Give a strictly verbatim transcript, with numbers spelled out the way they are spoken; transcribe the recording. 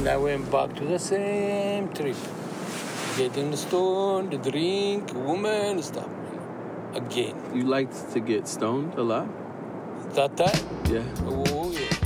And I went back to the same trip. Getting stoned, drink, woman, stuff. Again. You liked to get stoned a lot? That time? Yeah. Oh, yeah.